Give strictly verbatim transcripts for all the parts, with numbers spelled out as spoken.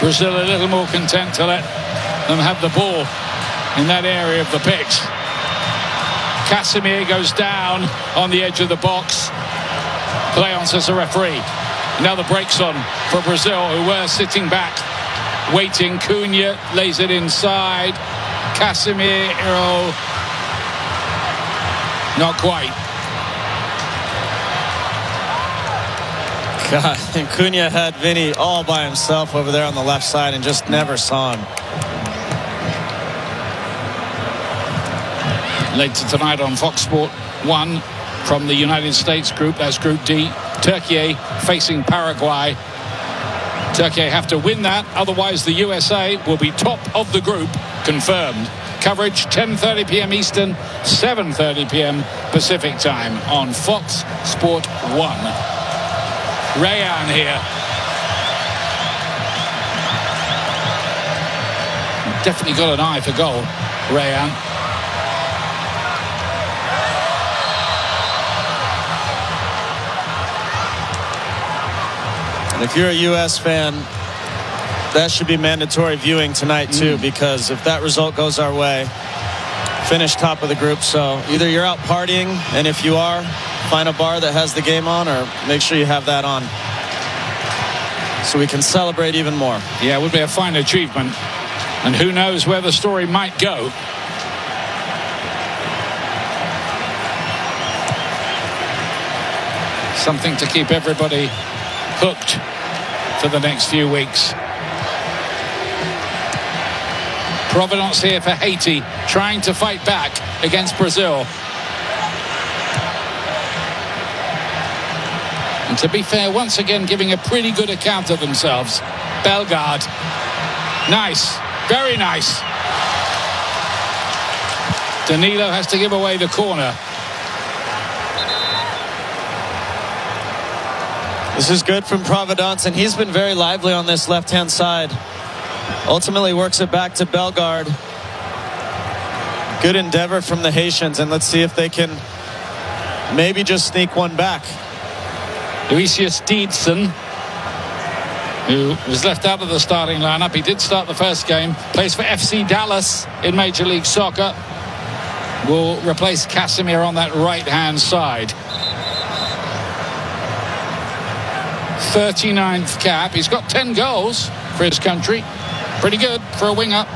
Brazil a little more content to let them have the ball in that area of the pitch. Casemiro goes down on the edge of the box. Play on, says the referee. Now the break's on for Brazil, who were sitting back, waiting. Cunha lays it inside. Casemiro, not quite. God, and Cunha had Vinny all by himself over there on the left side and just never saw him. Later tonight on Fox Sport one from the United States group, that's Group D. Turkey facing Paraguay. Turkey have to win that, otherwise the U S A will be top of the group, confirmed. Coverage ten thirty p m Eastern, seven thirty p m Pacific time on Fox Sport one. Rayan here. Definitely got an eye for goal, Rayan. And if you're a U S fan, that should be mandatory viewing tonight too, mm. because if that result goes our way, finish top of the group. So either you're out partying, and if you are, find a bar that has the game on, or make sure you have that on so we can celebrate even more. Yeah, it would be a fine achievement, and who knows where the story might go. Something to keep everybody hooked for the next few weeks. Providence here for Haiti, trying to fight back against Brazil. And to be fair, once again giving a pretty good account of themselves. Bellegarde. Nice, very nice. Danilo has to give away the corner. This is good from Providence, and he's been very lively on this left-hand side. Ultimately works it back to Bellegarde. Good endeavor from the Haitians, and let's see if they can maybe just sneak one back. Lucius Deedson, who was left out of the starting lineup. He did start the first game. Plays for F C Dallas in Major League Soccer. Will replace Casemiro on that right-hand side. thirty-ninth cap. He's got ten goals for his country. Pretty good for a winger.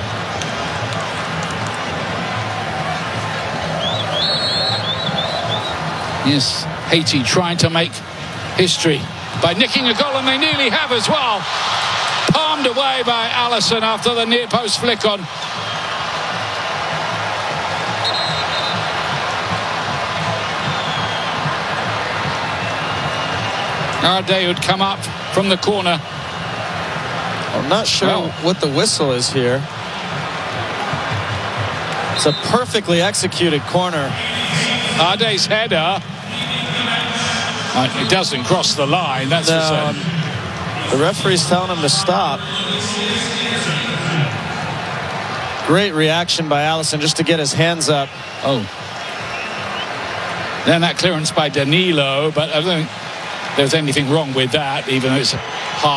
Yes, Haiti trying to make history by nicking a goal, and they nearly have as well. Palmed away by Alisson after the near post flick on. Arde would come up from the corner. I'm not sure well, what the whistle is here. It's a perfectly executed corner. Arde's header. Uh, it doesn't cross the line, that's no, for certain. The referee's telling him to stop. Great reaction by Alisson just to get his hands up. Oh. Then that clearance by Danilo, but I don't think there's anything wrong with that, even though it's